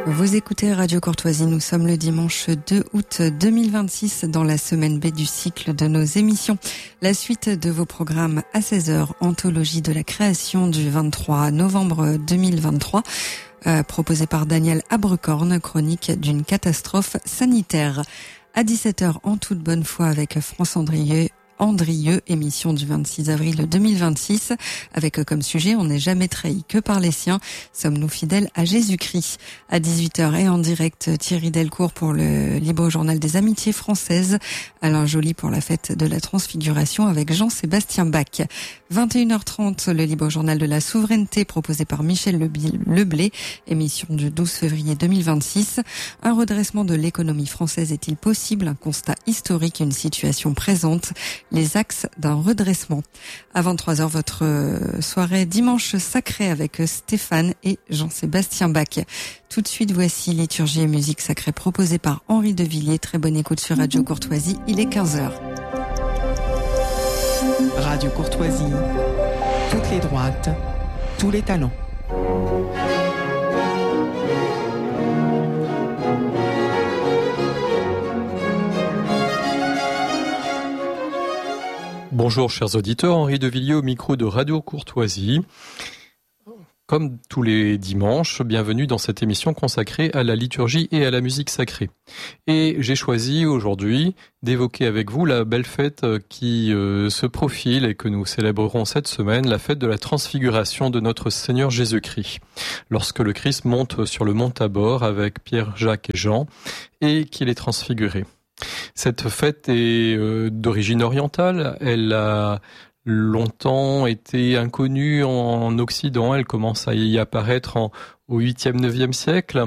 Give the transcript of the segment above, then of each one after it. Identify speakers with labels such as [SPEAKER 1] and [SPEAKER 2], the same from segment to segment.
[SPEAKER 1] Vous écoutez Radio Courtoisie, nous sommes le dimanche 2 août 2026 dans la semaine B du cycle de nos émissions. La suite de vos programmes à 16h, anthologie de la création du 23 novembre 2023, proposée par Daniel Abrecorn, chronique d'une catastrophe sanitaire. À 17h, en toute bonne foi avec France Andrieux, émission du 26 avril 2026, avec comme sujet « On n'est jamais trahi que par les siens, sommes-nous fidèles à Jésus-Christ ». À 18h et en direct, Thierry Delcourt pour le Libre Journal des Amitiés Françaises, Alain Joly pour la fête de la Transfiguration avec Jean-Sébastien Bach. 21h30, le Libre Journal de la Souveraineté proposé par Michel Leblé, émission du 12 février 2026. Un redressement de l'économie française est-il possible? Un constat historique et une situation présente. Les axes d'un redressement. À 23h, votre soirée dimanche sacré avec Stéphane et Jean-Sébastien Bach. Tout de suite, voici Liturgie et musique sacrée proposée par Henri de Villiers. Très bonne écoute sur Radio Courtoisie. Il est 15h.
[SPEAKER 2] Radio Courtoisie. Toutes les droites, tous les talents.
[SPEAKER 3] Bonjour chers auditeurs, Henri de Villiers au micro de Radio Courtoisie. Comme tous les dimanches, bienvenue dans cette émission consacrée à la liturgie et à la musique sacrée. Et j'ai choisi aujourd'hui d'évoquer avec vous la belle fête qui se profile et que nous célébrerons cette semaine, la fête de la transfiguration de notre Seigneur Jésus-Christ. Lorsque le Christ monte sur le mont Tabor avec Pierre, Jacques et Jean et qu'il est transfiguré. Cette fête est d'origine orientale, elle a longtemps été inconnue en Occident, elle commence à y apparaître au 8e, 9e siècle.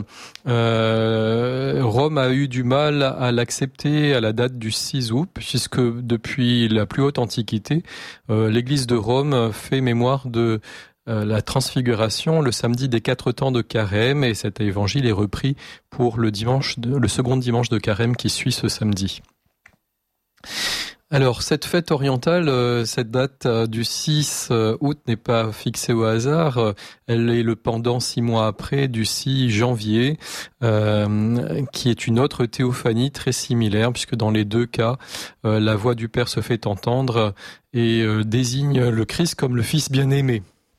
[SPEAKER 3] Rome a eu du mal à l'accepter à la date du 6 août, puisque depuis la plus haute antiquité, l'Église de Rome fait mémoire de la transfiguration le samedi des 4 temps de Carême, et cet évangile est repris pour le second dimanche de Carême qui suit ce samedi. Alors, cette fête orientale, cette date du 6 août n'est pas fixée au hasard. Elle est le pendant 6 mois après du 6 janvier, qui est une autre théophanie très similaire, puisque dans les deux cas, la voix du Père se fait entendre et désigne le Christ comme le Fils bien-aimé.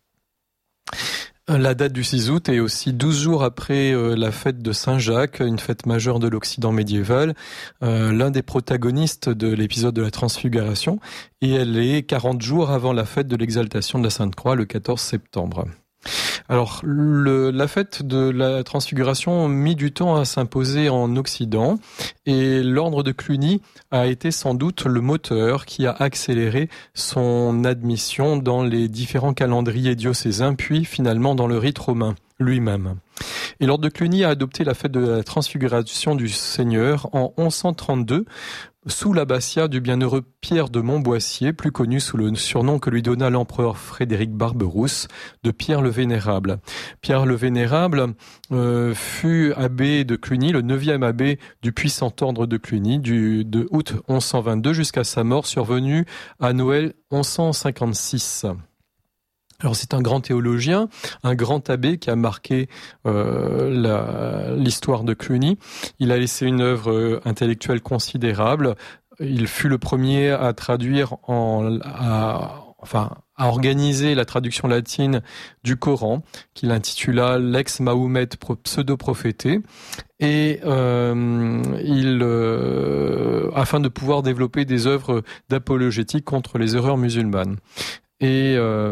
[SPEAKER 3] La date du 6 août est aussi 12 jours après la fête de Saint-Jacques, une fête majeure de l'Occident médiéval, l'un des protagonistes de l'épisode de la Transfiguration, et elle est 40 jours avant la fête de l'exaltation de la Sainte Croix, le 14 septembre. Alors, la fête de la Transfiguration a mis du temps à s'imposer en Occident, et l'ordre de Cluny a été sans doute le moteur qui a accéléré son admission dans les différents calendriers diocésains, puis finalement dans le rite romain lui-même. Et l'ordre de Cluny a adopté la fête de la Transfiguration du Seigneur en 1132, sous l'abbatiat du bienheureux Pierre de Montboissier, plus connu sous le surnom que lui donna l'empereur Frédéric Barberousse de Pierre le Vénérable. Pierre le Vénérable fut abbé de Cluny, le 9e abbé du puissant ordre de Cluny, de août 1122 jusqu'à sa mort survenue à Noël 1156. Alors c'est un grand théologien, un grand abbé qui a marqué l'histoire de Cluny. Il a laissé une œuvre intellectuelle considérable. Il fut le premier à traduire à organiser la traduction latine du Coran, qu'il intitula Lex Mahomet pseudo-prophété, et afin de pouvoir développer des œuvres d'apologétique contre les erreurs musulmanes. Et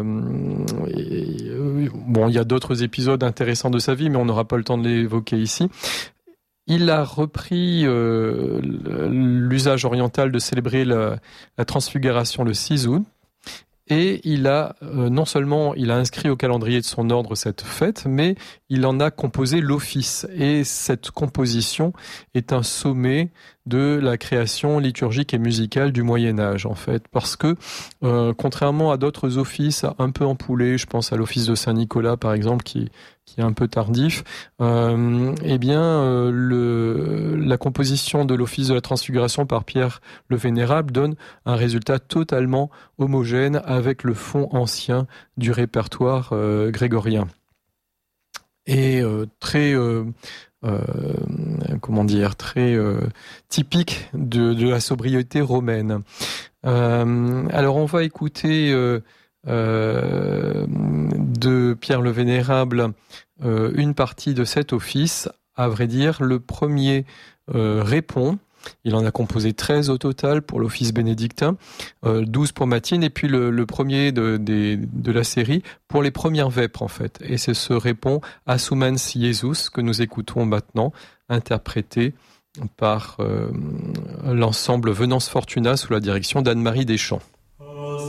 [SPEAKER 3] il y a d'autres épisodes intéressants de sa vie, mais on n'aura pas le temps de l'évoquer ici. Il a repris l'usage oriental de célébrer la transfiguration le 6 août. Et il a non seulement il a inscrit au calendrier de son ordre cette fête, mais il en a composé l'office. Et cette composition est un sommet de la création liturgique et musicale du Moyen-Âge, en fait. Parce que, contrairement à d'autres offices un peu empoulés, je pense à l'office de Saint-Nicolas, par exemple, qui est un peu tardif, la composition de l'office de la Transfiguration par Pierre le Vénérable donne un résultat totalement homogène avec le fond ancien du répertoire grégorien. Et très très typique de la sobriété romaine. Alors on va écouter de Pierre le Vénérable une partie de cet office. À vrai dire, le premier répond. Il en a composé 13 au total pour l'office bénédictin, 12 pour Matine, et puis le premier de la série pour les premières vêpres en fait. Et c'est ce répond Assumens Jesus que nous écoutons maintenant, interprété par l'ensemble Venance Fortuna sous la direction d'Anne-Marie Deschamps.